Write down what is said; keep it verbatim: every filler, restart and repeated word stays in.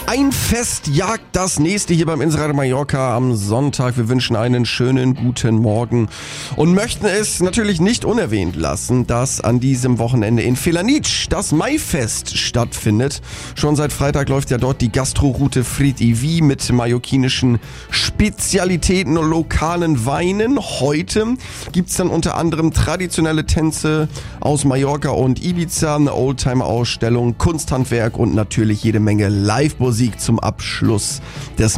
Ein Fest jagt das nächste hier beim Insider Mallorca am Sonntag. Wir wünschen einen schönen guten Morgen und möchten es natürlich nicht unerwähnt lassen, dass an diesem Wochenende in Felanitsch das Maifest stattfindet. Schon seit Freitag läuft ja dort die Gastroroute Fried Ivi mit mallorquinischen Spezialitäten und lokalen Weinen. Heute gibt's dann unter anderem traditionelle Tänze aus Mallorca und Ibiza, eine Oldtimer-Ausstellung, Kunsthandwerk und natürlich jede Menge Live-Musik zum Abschluss des